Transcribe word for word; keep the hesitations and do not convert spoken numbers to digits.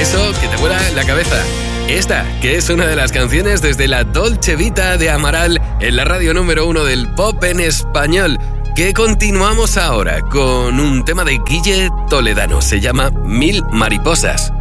eso que te vuela la cabeza. Esta, que es una de las canciones desde la Dolce Vita de Amaral en la radio número uno del pop en español. Que continuamos ahora con un tema de Guille Toledano. Se llama Mil Mariposas.